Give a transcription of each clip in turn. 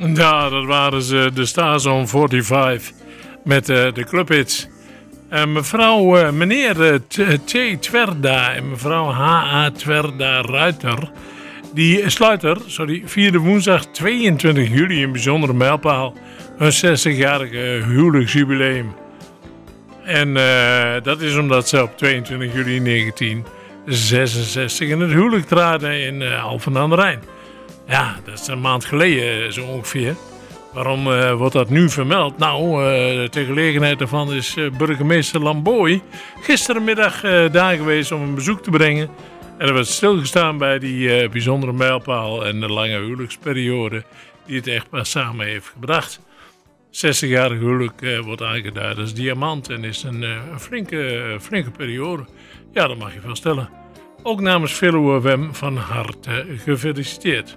Ja, dat waren ze, de Starzone 45 met de clubhits. Meneer T. Twerda en mevrouw H.A. Twerda Ruiter, die vierde woensdag 22 juli een bijzondere mijlpaal, hun 60-jarige huwelijksjubileum. En dat is omdat ze op 22 juli 1966 in het huwelijk traden in Alphen aan de Rijn. Ja, dat is een maand geleden zo ongeveer. Waarom wordt dat nu vermeld? Nou, ter gelegenheid daarvan is burgemeester Lamboy gisterenmiddag daar geweest om een bezoek te brengen. En er werd stilgestaan bij die bijzondere mijlpaal en de lange huwelijksperiode die het echtpaar samen heeft gebracht. 60-jarig huwelijk wordt aangeduid als diamant en is een flinke periode. Ja, dat mag je wel stellen. Ook namens Veluwe FM van harte gefeliciteerd.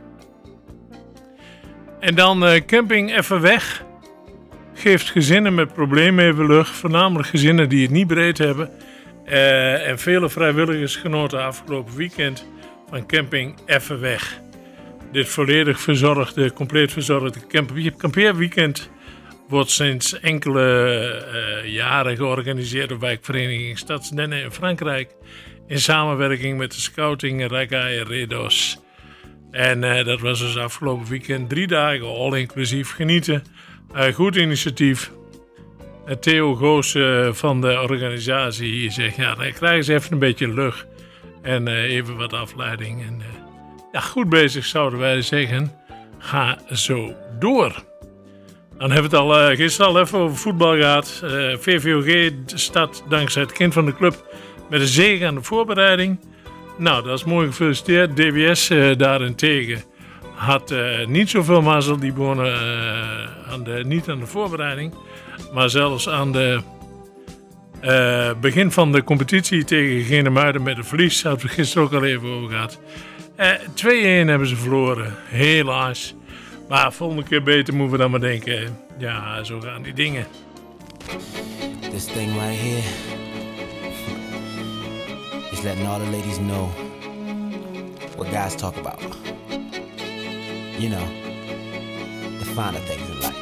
En dan camping Even Weg geeft gezinnen met problemen even lucht, voornamelijk gezinnen die het niet breed hebben. En vele vrijwilligers genoten afgelopen weekend van camping Even Weg. Dit volledig compleet verzorgde kampeerweekend wordt sinds enkele jaren georganiseerd door wijkvereniging Stadsdenne in Frankrijk in samenwerking met de scouting Ragaille Redos. En dat was dus afgelopen weekend 3 dagen, all inclusief genieten. Goed initiatief. Theo Goos van de organisatie zegt, ja, dan krijgen ze even een beetje lucht. En even wat afleiding. En ja, goed bezig zouden wij zeggen. Ga zo door. Dan hebben we het gisteren al even over voetbal gehad. VVOG staat dankzij het kind van de club met een zege aan de voorbereiding. Nou, dat is mooi gefeliciteerd. DWS daarentegen had niet zoveel mazzel. Die wonen niet aan de voorbereiding, maar zelfs aan de begin van de competitie tegen Genemuiden met een verlies. Daar hebben we gisteren ook al even over gehad. 2-1 hebben ze verloren, helaas. Maar volgende keer beter moeten we dan maar denken. Ja, zo gaan die dingen. This thing right here is letting all the ladies know what guys talk about. You know, the finer things in life.